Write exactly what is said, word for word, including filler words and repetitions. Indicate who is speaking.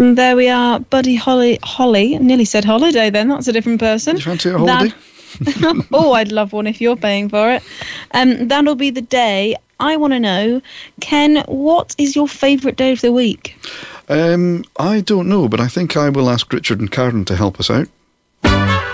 Speaker 1: Mm, there we are. Buddy Holly. Holly. Nearly said holiday then. That's a different person.
Speaker 2: Do you fancy a holiday?
Speaker 1: That, oh, I'd love one if you're paying for it. Um, that'll be the day. I want to know, Ken, what is your favourite day of the week?
Speaker 2: Um, I don't know, but I think I will ask Richard and Karen to help us out.